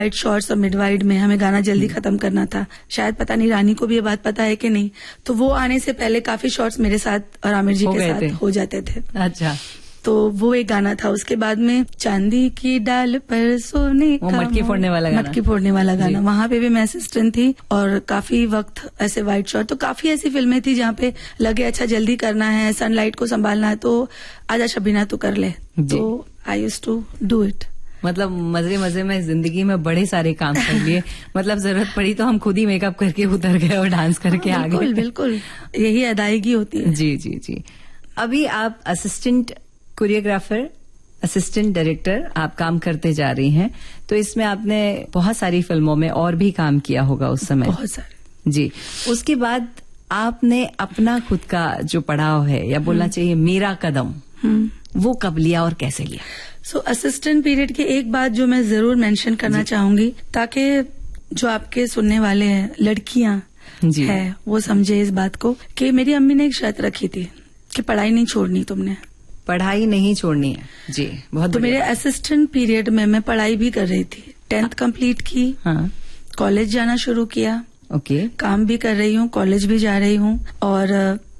Wide shorts और mid wide में हमें गाना जल्दी खत्म करना था। शायद पता नहीं रानी को भी ये बात पता है कि नहीं, तो वो आने से पहले काफी शॉर्ट्स मेरे साथ और आमिर जी के साथ हो जाते थे। अच्छा, तो वो एक गाना था। उसके बाद में चांदी की डाल पर सोने का मटकी फोड़ने वाला गाना, वहां पे भी मैं असिस्टेंट थी और काफी वक्त ऐसे वाइड शॉट। तो काफी ऐसी फिल्में थी जहाँ पे लगे अच्छा जल्दी करना है, सनलाइट को संभालना है, तो आजा शबीना तू कर ले, तो I used to do it. मतलब मजे मजे में जिंदगी में बड़े सारे काम कर लिए। मतलब जरूरत पड़ी तो हम खुद ही मेकअप करके उतर गए और डांस करके आ गए। बिल्कुल, यही अदायगी होती है। जी जी जी। अभी आप असिस्टेंट कोरियोग्राफर, असिस्टेंट डायरेक्टर आप काम करते जा रही हैं, तो इसमें आपने बहुत सारी फिल्मों में और भी काम किया होगा उस समय। बहुत सारे। जी। उसके बाद आपने अपना खुद का जो पड़ाव है, या बोलना चाहिए मेरा कदम, वो कब लिया और कैसे लिया? सो असिस्टेंट पीरियड की एक बात जो मैं जरूर मेंशन करना चाहूंगी, ताकि जो आपके सुनने वाले हैं लड़कियां है वो समझे इस बात को कि मेरी अम्मी ने एक शर्त रखी थी कि पढ़ाई नहीं छोड़नी, तुमने पढ़ाई नहीं छोड़नी है। जी, बहुत। तो मेरे असिस्टेंट पीरियड में मैं पढ़ाई भी कर रही थी, 10th कंप्लीट की, कॉलेज जाना शुरू किया, ओके, काम भी कर रही हूँ, कॉलेज भी जा रही हूँ और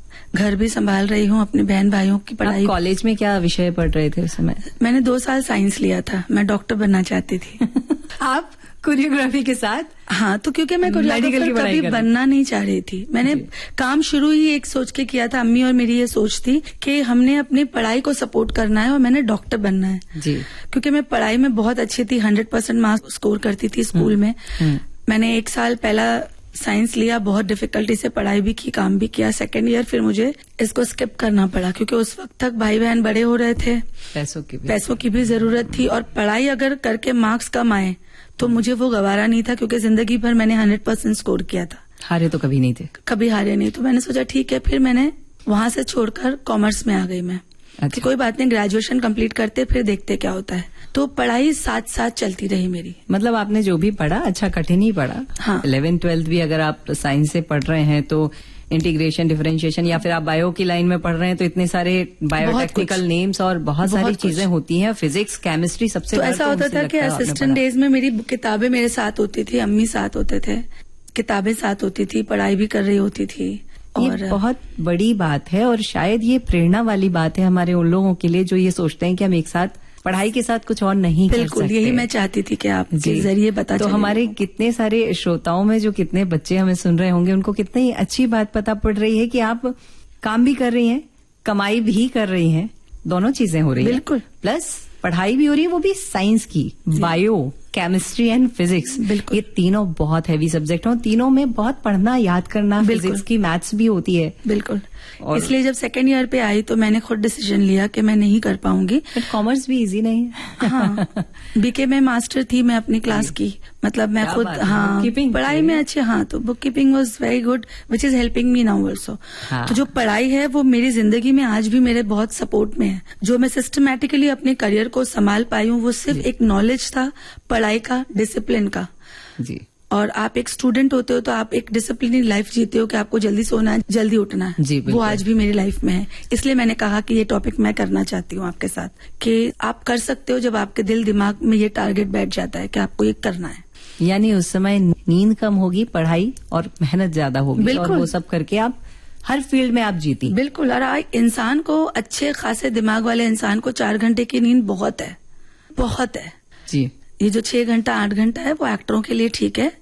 घर भी संभाल रही हूँ, अपने बहन भाइयों की पढ़ाई। कॉलेज में क्या विषय पढ़ रहे थे उस समय? मैंने 2 साल साइंस लिया था, मैं डॉक्टर बनना चाहती थी। आप कोरियोग्राफी के साथ? हाँ, तो क्योंकि मैं कोरियोग्राफर कभी बनना नहीं चाह रही थी, मैंने काम शुरू ही एक सोच के किया था। अम्मी और मेरी ये सोच थी कि हमने अपनी पढ़ाई को सपोर्ट करना है और मैंने डॉक्टर बनना है। जी। क्योंकि मैं पढ़ाई में बहुत अच्छी थी, 100% मार्क्स स्कोर करती थी स्कूल में। मैंने 1 साल पहला साइंस लिया, बहुत डिफिकल्टी से पढ़ाई भी की, काम भी किया। 2nd ईयर फिर मुझे इसको स्किप करना पड़ा, क्योंकि उस वक्त तक भाई बहन बड़े हो रहे थे, पैसों की भी जरूरत थी, और पढ़ाई अगर करके मार्क्स कम आए तो मुझे वो गवारा नहीं था, क्योंकि जिंदगी भर मैंने 100% स्कोर किया था। हारे तो कभी नहीं थे? कभी हारे नहीं। तो मैंने सोचा ठीक है, फिर मैंने वहां से छोड़कर कॉमर्स में आ गई मैं। अच्छा। कि कोई बात नहीं, ग्रेजुएशन कंप्लीट करते फिर देखते क्या होता है। तो पढ़ाई साथ साथ चलती रही मेरी। मतलब आपने जो भी पढ़ा अच्छा कठिन ही पढ़ा। हाँ। 11th 12th भी अगर आप साइंस से पढ़ रहे हैं तो इंटीग्रेशन, डिफरेंशिएशन, या फिर आप बायो की लाइन में पढ़ रहे हैं तो इतने सारे बायोटेक्निकल नेम्स और बहुत सारी चीजें होती हैं, फिजिक्स, केमिस्ट्री सबसे। तो ऐसा होता था कि असिस्टेंट डेज में मेरी किताबें मेरे साथ होती थी, अम्मी साथ होते थे, किताबें साथ होती थी, पढ़ाई भी कर रही होती थी। और बहुत बड़ी बात है और शायद ये प्रेरणा वाली बात है हमारे उन लोगों के लिए जो ये सोचते हैं कि हम एक साथ पढ़ाई के साथ कुछ और नहीं कर सकते। बिल्कुल, यही मैं चाहती थी कि आप के जरिए पता तो हमारे कितने सारे श्रोताओं में जो कितने बच्चे हमें सुन रहे होंगे उनको कितनी अच्छी बात पता पड़ रही है कि आप काम भी कर रही हैं, कमाई भी कर रही हैं, दोनों चीजें हो रही हैं। बिल्कुल। प्लस पढ़ाई भी हो रही है, वो भी साइंस की, बायो, केमिस्ट्री एंड फिजिक्स। ये तीनों बहुत हैवी सब्जेक्ट हैं, तीनों में बहुत पढ़ना, याद करना, फिजिक्स की, मैथ्स भी होती है। बिल्कुल। इसलिए जब 2nd ईयर पे आई तो मैंने खुद डिसीजन लिया कि मैं नहीं कर पाऊंगी। बट कॉमर्स भी इजी नहीं है। हाँ, बीके में मास्टर थी मैं अपनी क्लास की, मतलब मैं खुद पढ़ाई में अच्छी। हाँ, तो book keeping was very good, which is helping me now also. तो जो पढ़ाई है वो मेरी जिंदगी में आज भी मेरे बहुत सपोर्ट में है। जो मैं सिस्टमैटिकली अपने करियर को संभाल पाई हूँ वो सिर्फ एक नॉलेज था, पढ़ाई का, डिसिप्लिन का। जी। और आप एक स्टूडेंट होते हो तो आप एक डिसिप्लिन लाइफ जीते हो कि आपको जल्दी सोना है, जल्दी उठना है। जी, वो आज भी मेरी लाइफ में है। इसलिए मैंने कहा कि ये टॉपिक मैं करना चाहती हूँ आपके साथ, कि आप कर सकते हो जब आपके दिल दिमाग में ये टारगेट बैठ जाता है कि आपको ये करना है। यानी उस समय नींद कम होगी, पढ़ाई और मेहनत ज्यादा होगी, और वो सब करके आप हर फील्ड में आप जीती। बिल्कुल। और इंसान को, अच्छे खासे दिमाग वाले इंसान को 4 घंटे की नींद बहुत है, बहुत है। जी। ये जो 6 घंटा 8 घंटा है वो एक्टरों के लिए ठीक है,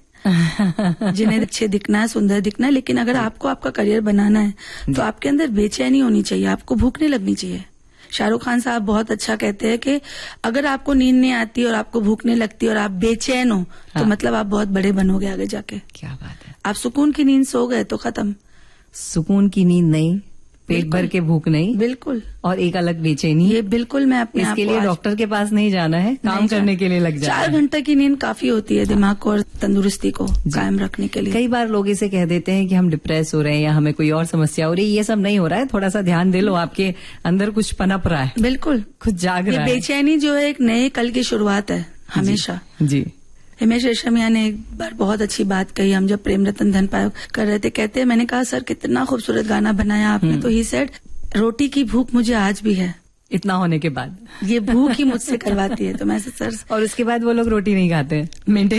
जिन्हें अच्छे दिखना है, सुंदर दिखना है। लेकिन अगर आपको आपका करियर बनाना है तो आपके अंदर बेचैनी होनी चाहिए, आपको भूख नहीं लगनी चाहिए। शाहरुख खान साहब बहुत अच्छा कहते हैं कि अगर आपको नींद नहीं आती और आपको भूख नहीं लगती और आप बेचैन हो तो मतलब आप बहुत बड़े बनोगे आगे जाके। क्या बात है। आप सुकून की नींद सो गए तो खत्म। सुकून की नींद नहीं, पेट भर के भूख नहीं। बिल्कुल। और एक अलग बेचैनी। ये बिल्कुल मैं अपने इसके लिए डॉक्टर के पास नहीं जाना है, काम करने के लिए लग जाना है। 4 घंटे की नींद काफी होती है दिमाग को और तंदुरुस्ती को कायम रखने के लिए। कई बार लोग इसे कह देते हैं कि हम डिप्रेस हो रहे हैं या हमें कोई और समस्या हो रही है। ये सब नहीं हो रहा है, थोड़ा सा ध्यान दे लो, आपके अंदर कुछ पनप रहा है। बिल्कुल, कुछ जाग रहा है। ये बेचैनी जो है एक नए कल की शुरुआत है हमेशा। जी। हिमेश रेशमिया ने एक बार बहुत अच्छी बात कही, हम जब प्रेम रतन धन पायो कर रहे थे, कहते हैं मैंने कहा सर कितना खूबसूरत गाना बनाया आपने, तो ही सेड रोटी की भूख मुझे आज भी है, इतना होने के बाद ये भूख ही मुझसे करवाती है। तो मैं सर, और उसके बाद वो लोग रोटी नहीं खाते, मेंटेन